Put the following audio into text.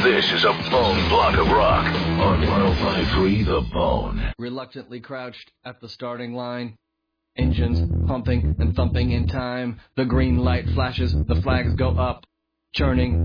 This is a bone block of rock on 105.3 The Bone. Reluctantly crouched at the starting line. Engines pumping and thumping in time. The green light flashes, the flags go up. Churning